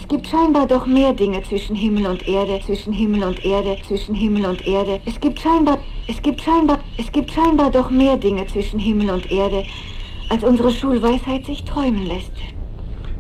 Es gibt scheinbar doch mehr Dinge zwischen Himmel und Erde, zwischen Himmel und Erde, zwischen Himmel und Erde. Es gibt scheinbar doch mehr Dinge zwischen Himmel und Erde, als unsere Schulweisheit sich träumen lässt.